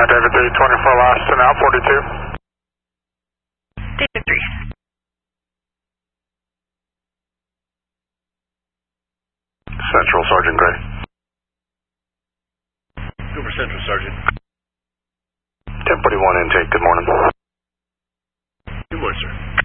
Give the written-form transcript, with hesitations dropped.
David 3, 24 last and out 42. David 3. Central, Sergeant Gray. Cooper Central, Sergeant. 1041 intake, good morning. Good morning, sir.